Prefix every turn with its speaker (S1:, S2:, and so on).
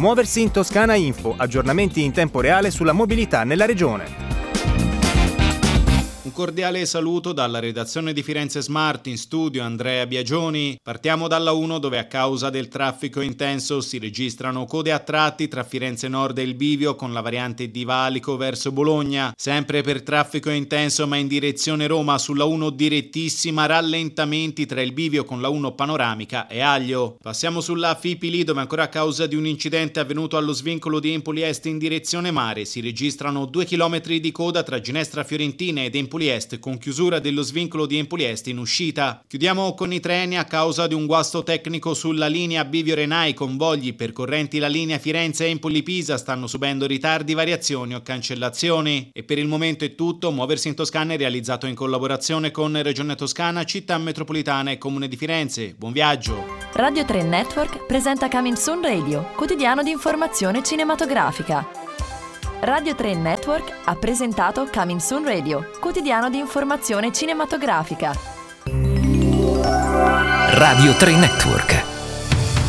S1: Muoversi in Toscana Info, aggiornamenti in tempo reale sulla mobilità nella regione.
S2: Un cordiale saluto dalla redazione di Firenze Smart, in studio Andrea Biagioni. Partiamo dalla 1, dove a causa del traffico intenso si registrano code a tratti tra Firenze Nord e il Bivio con la variante di Valico verso Bologna. Sempre per traffico intenso ma in direzione Roma sulla 1 direttissima, rallentamenti tra il Bivio con la 1 panoramica e Aglio. Passiamo sulla Fipili, dove ancora a causa di un incidente avvenuto allo svincolo di Empoli Est in direzione mare si registrano 2 chilometri di coda tra Ginestra Fiorentina ed Empoli Est, con chiusura dello svincolo di Empoli Est in uscita. Chiudiamo con i treni. A causa di un guasto tecnico sulla linea Bivio-Renai, convogli percorrenti la linea Firenze-Empoli-Pisa stanno subendo ritardi, variazioni o cancellazioni. E per il momento è tutto. Muoversi in Toscana è realizzato in collaborazione con Regione Toscana, Città Metropolitana e Comune di Firenze. Buon viaggio!
S3: Radio 3 Network presenta Coming Soon Radio, quotidiano di informazione cinematografica. Radio 3 Network ha presentato Coming Soon Radio, quotidiano di informazione cinematografica.
S4: Radio 3 Network.